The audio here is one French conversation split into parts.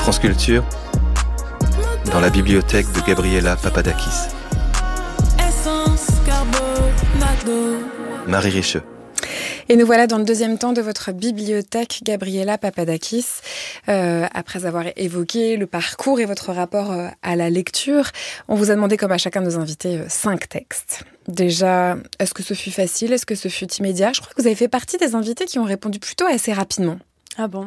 France Culture, dans la bibliothèque de Gabriela Papadakis. Marie Richeux. Et nous voilà dans le deuxième temps de votre bibliothèque, Gabriela Papadakis. Après avoir évoqué le parcours et votre rapport à la lecture, on vous a demandé, comme à chacun de nos invités, 5 textes. Déjà, est-ce que ce fut facile? Est-ce que ce fut immédiat? Je crois que vous avez fait partie des invités qui ont répondu plutôt assez rapidement. Ah bon?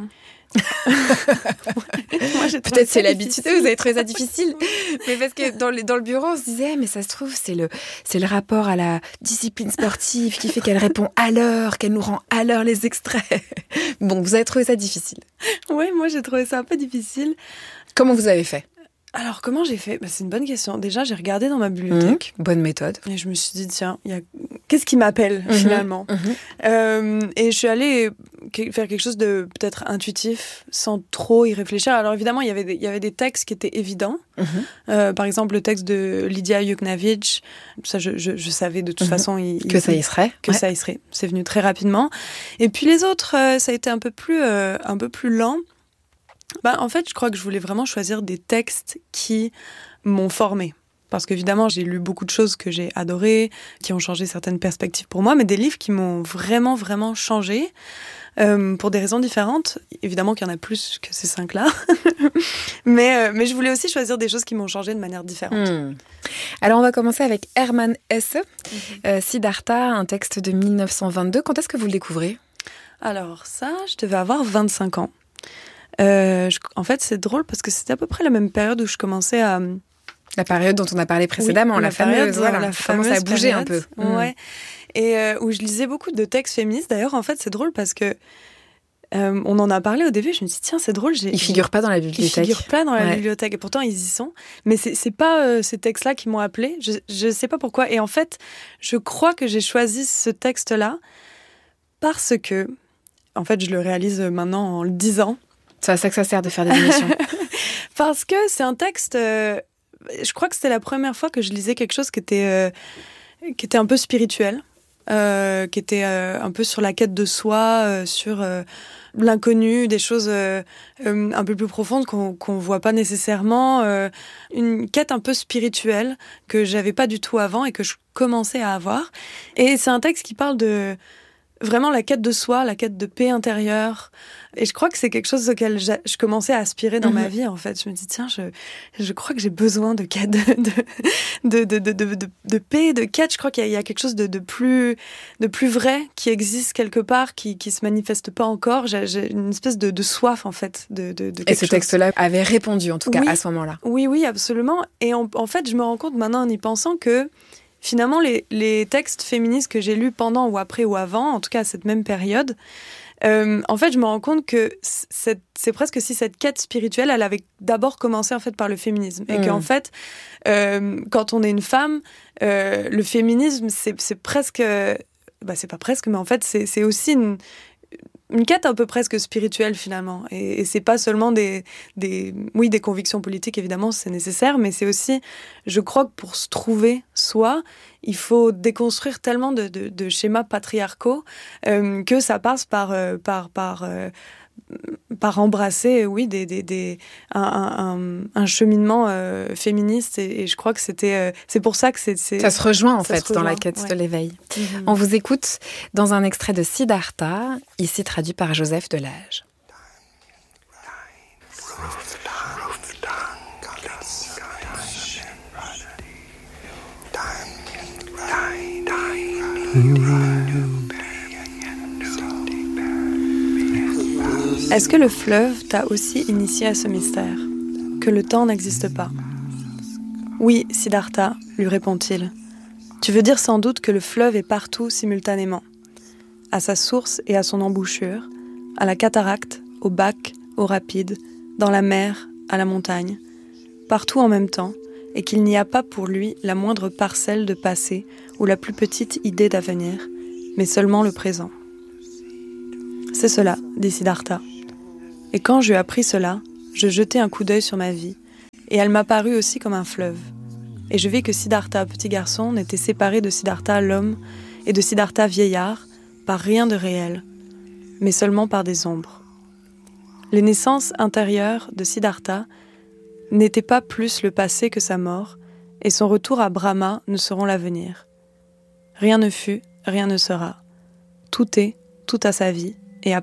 Moi, peut-être c'est l'habitude, vous avez trouvé ça difficile. Mais parce que dans le bureau, on se disait, mais ça se trouve, c'est le rapport à la discipline sportive qui fait qu'elle répond à l'heure, qu'elle nous rend à l'heure les extraits. Bon, vous avez trouvé ça difficile? Oui, moi j'ai trouvé ça un peu difficile. Comment vous avez fait? Alors, comment j'ai fait? C'est une bonne question. Déjà, j'ai regardé dans ma bibliothèque. Bonne méthode. Et je me suis dit, tiens, qu'est-ce qui m'appelle finalement? Et je suis allée faire quelque chose de peut-être intuitif, sans trop y réfléchir. Alors évidemment, il y avait des textes qui étaient évidents. Par exemple, le texte de Lidia Yuknavitch. Ça, je savais de toute façon... ça y serait. Ça y serait. C'est venu très rapidement. Et puis les autres, ça a été un peu plus lent. En fait, je crois que je voulais vraiment choisir des textes qui m'ont formée. Parce qu'évidemment, j'ai lu beaucoup de choses que j'ai adorées, qui ont changé certaines perspectives pour moi, mais des livres qui m'ont vraiment, vraiment changé, pour des raisons différentes. Évidemment qu'il y en a plus que ces 5-là. mais je voulais aussi choisir des choses qui m'ont changé de manière différente. Alors, on va commencer avec Hermann Hesse, Siddhartha, un texte de 1922. Quand est-ce que vous le découvrez? Alors ça, je devais avoir 25 ans. En fait, c'est drôle parce que c'était à peu près la même période où je commençais à... La période dont on a parlé précédemment, la fameuse, la commence à bouger période, un peu. Ouais. Et où je lisais beaucoup de textes féministes. D'ailleurs, en fait, c'est drôle parce que on en a parlé au début. Je me suis dit, tiens, c'est drôle. Ils figurent pas dans la bibliothèque. Ils figurent pas dans la bibliothèque. Et pourtant, ils y sont. Mais c'est pas ces textes-là qui m'ont appelée. Je sais pas pourquoi. Et en fait, je crois que j'ai choisi ce texte-là parce que, en fait, je le réalise maintenant en le disant. C'est à ça que ça sert de faire des émissions. Parce que c'est un texte... je crois que c'était la première fois que je lisais quelque chose qui était un peu spirituel, qui était un peu sur la quête de soi, sur l'inconnu, des choses un peu plus profondes qu'on voit pas nécessairement. Une quête un peu spirituelle que j'avais pas du tout avant et que je commençais à avoir. Et c'est un texte qui parle de... Vraiment la quête de soi, la quête de paix intérieure. Et je crois que c'est quelque chose auquel je commençais à aspirer dans ma vie, en fait. Je me dis, tiens, je crois que j'ai besoin de quête, de paix, de quête. Je crois qu'il y a quelque chose de plus vrai qui existe quelque part, qui se manifeste pas encore. J'ai une espèce de soif, en fait, de quelque chose. Et ce texte-là avait répondu, en tout cas, à ce moment-là. Oui, absolument. Et en fait, je me rends compte maintenant, en y pensant, que finalement, les textes féministes que j'ai lus pendant ou après ou avant, en tout cas à cette même période, en fait, je me rends compte que c'est presque si cette quête spirituelle, elle avait d'abord commencé en fait par le féminisme. Et qu'en fait, quand on est une femme, le féminisme, c'est presque... c'est pas presque, mais en fait, c'est aussi une quête un peu presque spirituelle finalement. Et c'est pas seulement des convictions politiques, évidemment, c'est nécessaire, mais c'est aussi, je crois que pour se trouver soi, il faut déconstruire tellement de schémas patriarcaux que ça passe par embrasser, un cheminement féministe. Et je crois que c'est pour ça que c'est... Ça se rejoint, en fait, dans la quête de l'éveil. On vous écoute dans un extrait de Siddhartha, ici traduit par Joseph Delage. Est-ce que le fleuve t'a aussi initié à ce mystère, que le temps n'existe pas? Oui, Siddhartha, lui répond-il. Tu veux dire sans doute que le fleuve est partout simultanément, à sa source et à son embouchure, à la cataracte, au bac, au rapide, dans la mer, à la montagne, partout en même temps, et qu'il n'y a pas pour lui la moindre parcelle de passé ou la plus petite idée d'avenir, mais seulement le présent. C'est cela, dit Siddhartha. Et quand j'eus appris cela, je jetai un coup d'œil sur ma vie, et elle m'apparut aussi comme un fleuve. Et je vis que Siddhartha, petit garçon, n'était séparé de Siddhartha, l'homme, et de Siddhartha, vieillard, par rien de réel, mais seulement par des ombres. Les naissances intérieures de Siddhartha n'étaient pas plus le passé que sa mort, et son retour à Brahma ne seront l'avenir. Rien ne fut, rien ne sera. Tout est, tout a sa vie,